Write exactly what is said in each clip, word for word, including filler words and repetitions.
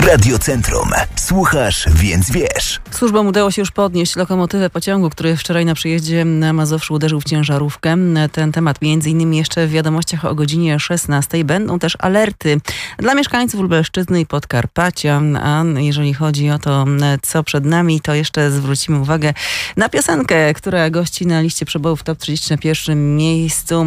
Radiocentrum. Słuchasz, więc wiesz. Służbom udało się już podnieść lokomotywę pociągu, który wczoraj na przejeździe na Mazowszu uderzył w ciężarówkę. Ten temat między innymi jeszcze w wiadomościach o godzinie szesnastej. Będą też alerty dla mieszkańców Lubelszczyzny i Podkarpacia. A jeżeli chodzi o to, co przed nami, to jeszcze zwrócimy uwagę na piosenkę, która gości na liście przebojów Top trzydzieści na pierwszym miejscu.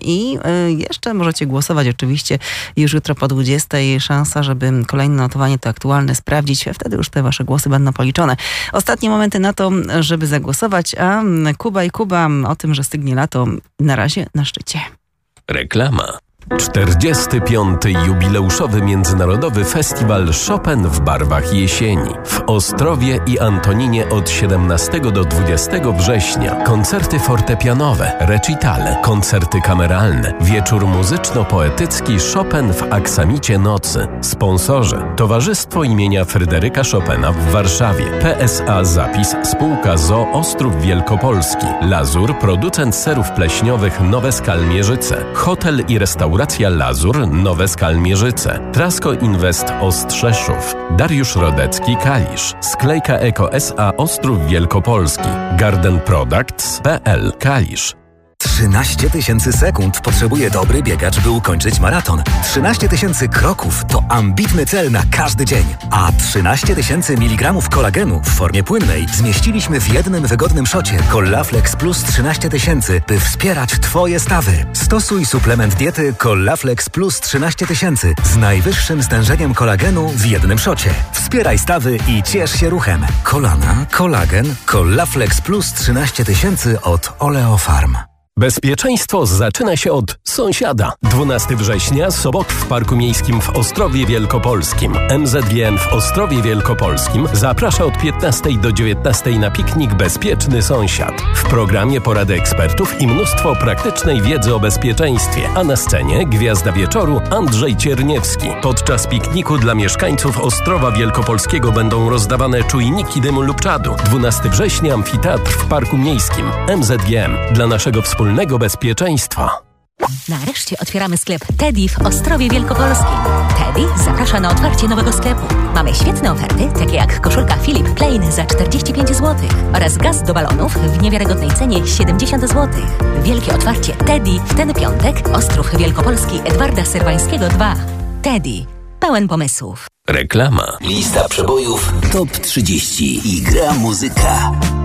I jeszcze możecie głosować oczywiście już jutro po dwudziestej. Szansa, żeby kolejne notowanie to aktualne sprawdzić. Wtedy już te wasze głosy będą policzone. Ostatnie momenty na to, żeby zagłosować, a Kuba i Kuba o tym, że stygnie lato, na razie na szczycie. Reklama. czterdziesty piąty jubileuszowy Międzynarodowy Festiwal Chopin w barwach jesieni. W Ostrowie i Antoninie od siedemnastego do dwudziestego września. Koncerty fortepianowe, recitale, koncerty kameralne, wieczór muzyczno-poetycki Chopin w aksamicie nocy. Sponsorzy: Towarzystwo imienia Fryderyka Chopina w Warszawie, P S A Zapis, spółka z o o Ostrów Wielkopolski, Lazur, producent serów pleśniowych Nowe Skal Mierzyce, hotel i restauracja Restauracja Lazur, Nowe Skal Mierzyce, Trasko Invest Ostrzeszów, Dariusz Rodecki Kalisz, Sklejka Eko S A Ostrów Wielkopolski, Garden Products kropka p l Kalisz. trzynaście tysięcy sekund potrzebuje dobry biegacz, by ukończyć maraton. trzynaście tysięcy kroków to ambitny cel na każdy dzień. A trzynaście tysięcy miligramów kolagenu w formie płynnej zmieściliśmy w jednym wygodnym szocie Collaflex Plus trzynaście tysięcy, by wspierać Twoje stawy. Stosuj suplement diety Collaflex Plus trzynaście tysięcy z najwyższym stężeniem kolagenu w jednym szocie. Wspieraj stawy i ciesz się ruchem. Kolana, kolagen, Collaflex Plus trzynaście tysięcy od Oleofarm. Bezpieczeństwo zaczyna się od sąsiada. dwunastego września Sobot w Parku Miejskim w Ostrowie Wielkopolskim. M Z G M w Ostrowie Wielkopolskim zaprasza od piętnastej do dziewiętnastej na piknik Bezpieczny Sąsiad. W programie porady ekspertów i mnóstwo praktycznej wiedzy o bezpieczeństwie. A na scenie gwiazda wieczoru Andrzej Cierniewski. Podczas pikniku dla mieszkańców Ostrowa Wielkopolskiego będą rozdawane czujniki dymu lub czadu. dwunastego września Amfiteatr w Parku Miejskim. M Z G M. Dla naszego wspólnego bezpieczeństwa. Nareszcie otwieramy sklep Teddy w Ostrowie Wielkopolskim. Teddy zaprasza na otwarcie nowego sklepu. Mamy świetne oferty, takie jak koszulka Philip Plain za czterdzieści pięć złotych oraz gaz do balonów w niewiarygodnej cenie siedemdziesiąt złotych. Wielkie otwarcie Teddy w ten piątek, Ostrów Wielkopolski, Edwarda Serwańskiego dwa. Teddy. Pełen pomysłów. Reklama. Lista przebojów Top trzydzieści i gra muzyka.